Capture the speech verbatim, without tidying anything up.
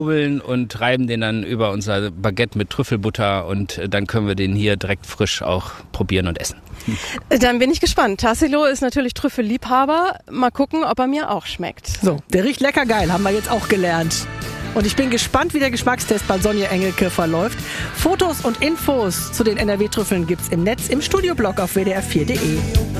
und reiben den dann über unser Baguette mit Trüffelbutter und dann können wir den hier direkt frisch auch probieren und essen. Dann bin ich gespannt. Tassilo ist natürlich Trüffelliebhaber. Mal gucken, ob er mir auch schmeckt. So, der riecht lecker geil, haben wir jetzt auch gelernt. Und ich bin gespannt, wie der Geschmackstest bei Sonja Engelke verläuft. Fotos und Infos zu den N R W-Trüffeln gibt's im Netz im Studioblog auf w d r vier punkt d e.